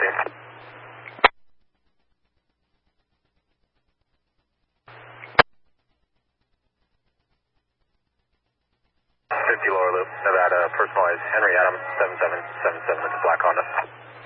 50 lower loop, Nevada, personalized Henry Adams, 7777 with the black Honda.